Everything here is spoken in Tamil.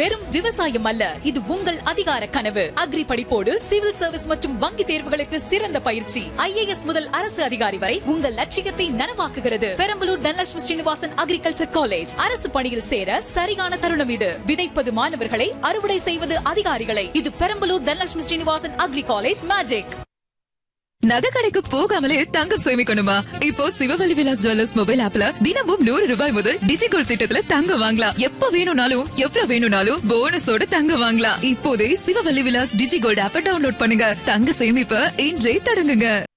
வெறும் விவசாயம் அல்ல, இது உங்கள் அதிகார கனவு. அக்ரி படிப்போடு சிவில் சர்வீஸ் மற்றும் வங்கி தேர்வுகளுக்கு சிறந்த பயிற்சி. IAS முதல் அரசு அதிகாரி வரை உங்கள் லட்சியத்தை நனவாக்குகிறது. Perambalur Dhanalakshmi Srinivasan agriculture college. அரசு பணியில் சேர சரியான தருணம் இது. விதைப்பது மாணவர்களை, அறுவடை செய்வது அதிகாரிகளை. இது Perambalur Dhanalakshmi Srinivasan agri college magic. நகை கடைக்கு போகாமலே தங்கம் சேமிக்கணுமா? இப்போ சிவவழி விலாஸ் ஜுவல்லர்ஸ் மொபைல் ஆப்ல தினமும் 100 ரூபாய் முதல் டிஜிகோல்ட் திட்டத்துல தங்கம் வாங்கலாம். எப்ப வேணும்னாலும் எவ்வளவு வேணும்னாலும் போனஸோட தங்கம் வாங்கலாம். இப்போதே சிவவழி விலாஸ் டிஜிகோல்ட் ஆப்பை டவுன்லோட் பண்ணுங்க. தங்க சேமிப்பை இன்றே தொடங்குங்க.